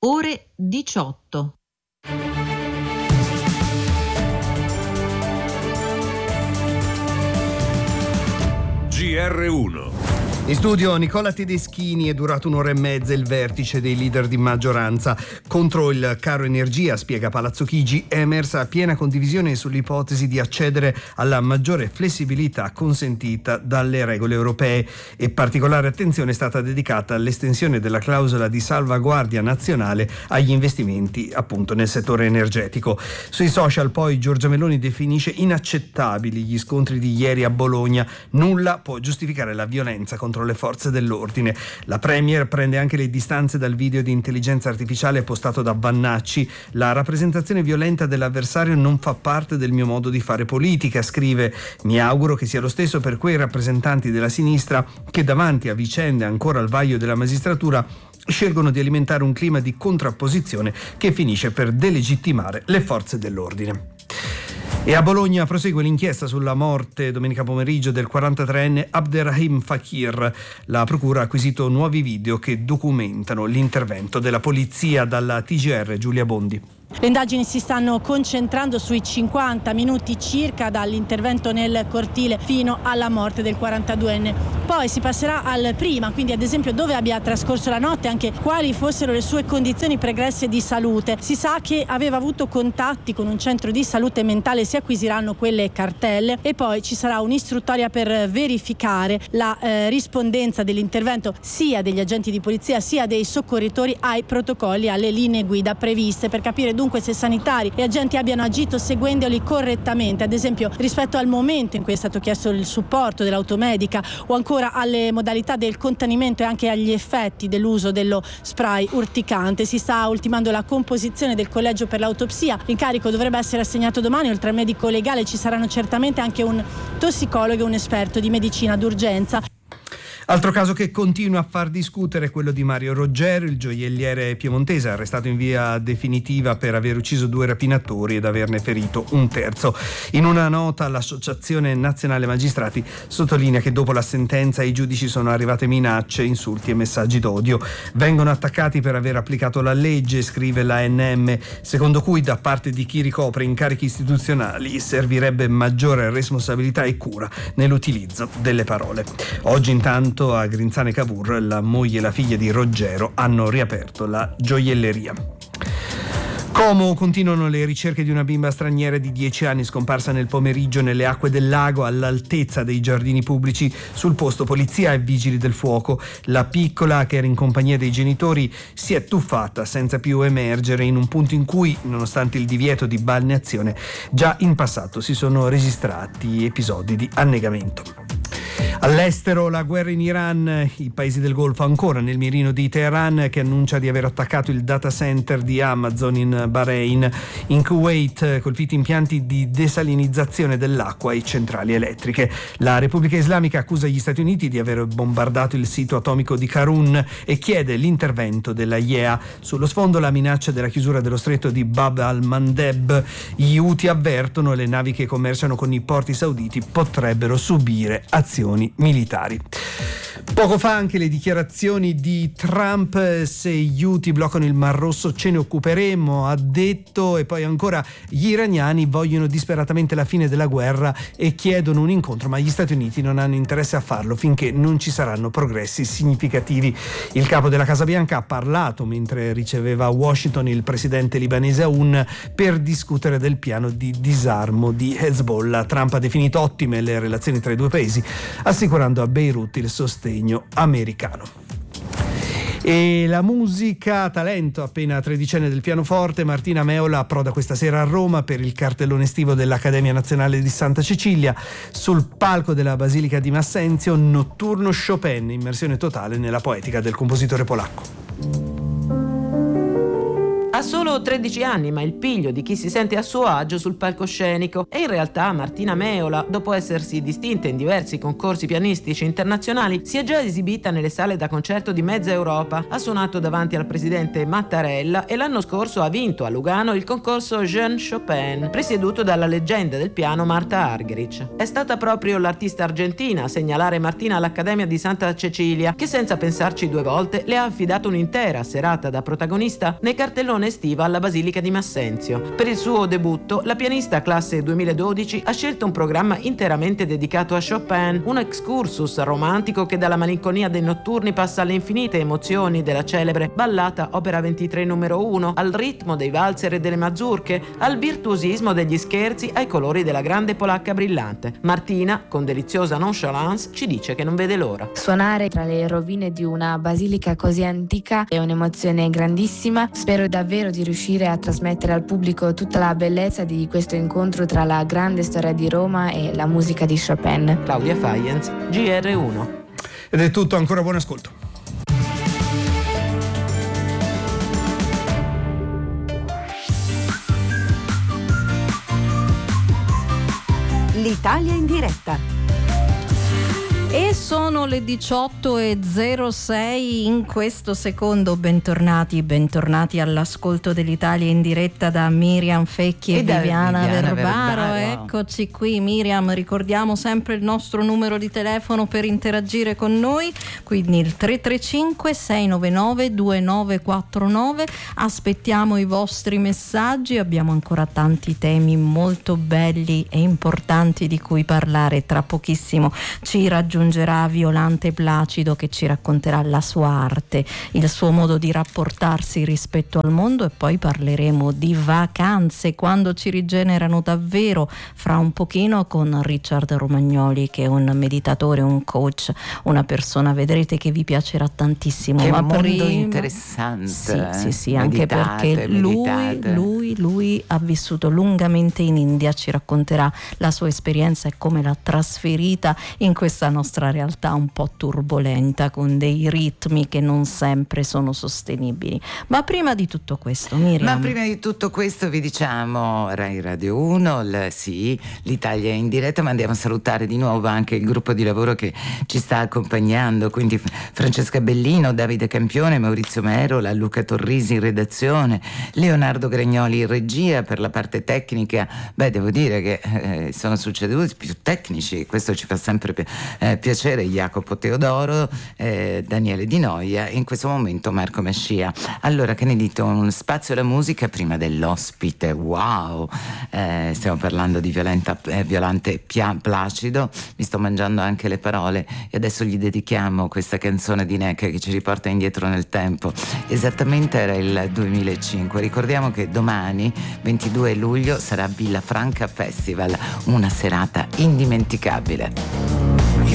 ore 18. GR1. In studio Nicola Tedeschini. È durato un'ora e mezza il vertice dei leader di maggioranza contro il caro energia, spiega Palazzo Chigi. È emersa piena condivisione sull'ipotesi di accedere alla maggiore flessibilità consentita dalle regole europee e particolare attenzione è stata dedicata all'estensione della clausola di salvaguardia nazionale agli investimenti appunto nel settore energetico. Sui social poi Giorgia Meloni definisce inaccettabili gli scontri di ieri a Bologna. Nulla può giustificare la violenza contro le forze dell'ordine. La Premier prende anche le distanze dal video di intelligenza artificiale postato da Vannacci. La rappresentazione violenta dell'avversario non fa parte del mio modo di fare politica, scrive. Mi auguro che sia lo stesso per quei rappresentanti della sinistra che davanti a vicende ancora al vaglio della magistratura scelgono di alimentare un clima di contrapposizione che finisce per delegittimare le forze dell'ordine. E a Bologna prosegue l'inchiesta sulla morte domenica pomeriggio del 43enne Abderrahim Fakir. La procura ha acquisito nuovi video che documentano l'intervento della polizia. Dalla TGR Giulia Bondi. Le indagini si stanno concentrando sui 50 minuti circa dall'intervento nel cortile fino alla morte del 42enne. Poi si passerà al prima, quindi ad esempio dove abbia trascorso la notte, anche quali fossero le sue condizioni pregresse di salute. Si sa che aveva avuto contatti con un centro di salute mentale, si acquisiranno quelle cartelle e poi ci sarà un'istruttoria per verificare la rispondenza dell'intervento sia degli agenti di polizia sia dei soccorritori ai protocolli, alle linee guida previste, per capire dunque se sanitari e agenti abbiano agito seguendoli correttamente, ad esempio rispetto al momento in cui è stato chiesto il supporto dell'automedica o ancora alle modalità del contenimento e anche agli effetti dell'uso dello spray urticante. Si sta ultimando la composizione del collegio per l'autopsia. L'incarico dovrebbe essere assegnato domani. Oltre al medico legale ci saranno certamente anche un tossicologo e un esperto di medicina d'urgenza. Altro caso che continua a far discutere è quello di Mario Roggero, il gioielliere piemontese arrestato in via definitiva per aver ucciso 2 rapinatori ed averne ferito un terzo. In una nota l'Associazione Nazionale Magistrati sottolinea che dopo la sentenza ai giudici sono arrivate minacce, insulti e messaggi d'odio. Vengono attaccati per aver applicato la legge, scrive l'ANM, secondo cui da parte di chi ricopre incarichi istituzionali servirebbe maggiore responsabilità e cura nell'utilizzo delle parole. Oggi intanto a Grinzane Cavour la moglie e la figlia di Roggero hanno riaperto la gioielleria. Como continuano le ricerche di una bimba straniera di 10 anni scomparsa nel pomeriggio nelle acque del lago all'altezza dei giardini pubblici. Sul posto polizia e vigili del fuoco. La piccola, che era in compagnia dei genitori, si è tuffata senza più emergere in un punto in cui, nonostante il divieto di balneazione, già in passato si sono registrati episodi di annegamento. All'estero la guerra in Iran, i paesi del Golfo ancora nel mirino di Teheran, che annuncia di aver attaccato il data center di Amazon in Bahrain. In Kuwait colpiti impianti di desalinizzazione dell'acqua e centrali elettriche. La Repubblica Islamica accusa gli Stati Uniti di aver bombardato il sito atomico di Karun e chiede l'intervento della IEA. Sullo sfondo la minaccia della chiusura dello stretto di Bab al-Mandeb. Gli Houthi avvertono le navi che commerciano con i porti sauditi potrebbero subire azioni militari. Poco fa anche le dichiarazioni di Trump: se gli Houthi bloccano il Mar Rosso ce ne occuperemo, ha detto. E poi ancora gli iraniani vogliono disperatamente la fine della guerra e chiedono un incontro, ma gli Stati Uniti non hanno interesse a farlo finché non ci saranno progressi significativi. Il capo della Casa Bianca ha parlato mentre riceveva a Washington il presidente libanese Aoun per discutere del piano di disarmo di Hezbollah. Trump ha definito ottime le relazioni tra i due paesi, assicurando a Beirut il sostegno americano. E la musica, talento appena tredicenne del pianoforte, Martina Meola approda questa sera a Roma per il cartellone estivo dell'Accademia Nazionale di Santa Cecilia. Sul palco della Basilica di Massenzio, Notturno Chopin, immersione totale nella poetica del compositore polacco. Ha solo 13 anni, ma il piglio di chi si sente a suo agio sul palcoscenico. E in realtà Martina Meola, dopo essersi distinta in diversi concorsi pianistici internazionali, si è già esibita nelle sale da concerto di mezza Europa, ha suonato davanti al presidente Mattarella e l'anno scorso ha vinto a Lugano il concorso Jeune Chopin, presieduto dalla leggenda del piano Marta Argerich. È stata proprio l'artista argentina a segnalare Martina all'Accademia di Santa Cecilia, che senza pensarci due volte le ha affidato un'intera serata da protagonista nei cartellone estiva alla Basilica di Massenzio. Per il suo debutto, la pianista classe 2012 ha scelto un programma interamente dedicato a Chopin, un excursus romantico che dalla malinconia dei notturni passa alle infinite emozioni della celebre ballata opera 23 numero 1, al ritmo dei valzer e delle mazurche, al virtuosismo degli scherzi, ai colori della grande polacca brillante. Martina, con deliziosa nonchalance, ci dice che non vede l'ora. Suonare tra le rovine di una basilica così antica è un'emozione grandissima. Spero davvero di riuscire a trasmettere al pubblico tutta la bellezza di questo incontro tra la grande storia di Roma e la musica di Chopin. Claudia Faienz, GR1. Ed è tutto, ancora buon ascolto. L'Italia in diretta. E sono le 18:06 in questo secondo. Bentornati all'ascolto dell'Italia in diretta da Miriam Fecchi e Viviana Verbaro. Eccoci qui, Miriam, ricordiamo sempre il nostro numero di telefono per interagire con noi, quindi il 335 699 2949. Aspettiamo i vostri messaggi, abbiamo ancora tanti temi molto belli e importanti di cui parlare. Tra pochissimo ci raggiungerà Violante Placido, che ci racconterà la sua arte, il suo modo di rapportarsi rispetto al mondo, e poi parleremo di vacanze quando ci rigenerano davvero fra un pochino con Richard Romagnoli, che è un meditatore, un coach, una persona, vedrete che vi piacerà tantissimo. Che ma mondo prima, interessante. sì, anche perché lui ha vissuto lungamente in India, ci racconterà la sua esperienza e come l'ha trasferita in questa nostra realtà un po' turbolenta, con dei ritmi che non sempre sono sostenibili. Ma prima di tutto questo, Miriam. Vi diciamo Rai Radio 1, l'Italia in diretta, ma andiamo a salutare di nuovo anche il gruppo di lavoro che ci sta accompagnando, quindi Francesca Bellino, Davide Campione, Maurizio Merola, Luca Torrisi in redazione, Leonardo Gragnoli in regia. Per la parte tecnica, devo dire che sono succeduti più tecnici, questo ci fa sempre piacere, Jacopo Teodoro, Daniele Di Noia, in questo momento Marco Mescia. Allora, che ne dite, un spazio alla musica prima dell'ospite? Wow, stiamo parlando di Violante Placido, mi sto mangiando anche le parole, e adesso gli dedichiamo questa canzone di Neck che ci riporta indietro nel tempo. Esattamente era il 2005. Ricordiamo che domani 22 luglio sarà Villafranca Festival, una serata indimenticabile.